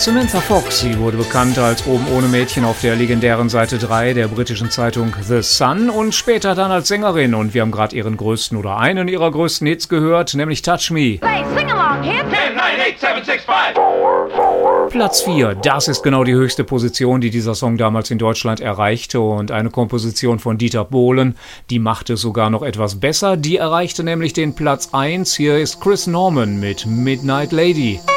Samantha Fox, sie wurde bekannt als Oben ohne Mädchen auf der legendären Seite 3 der britischen Zeitung The Sun und später dann als Sängerin. Und wir haben gerade ihren größten oder einen ihrer größten Hits gehört, nämlich Touch Me. Hey, sing along, kid. 10, 9, 8, 7, 6, 5. Platz 4, das ist genau die höchste Position, die dieser Song damals in Deutschland erreichte, und eine Komposition von Dieter Bohlen, die machte es sogar noch etwas besser, die erreichte nämlich den Platz 1. Hier ist Chris Norman mit Midnight Lady.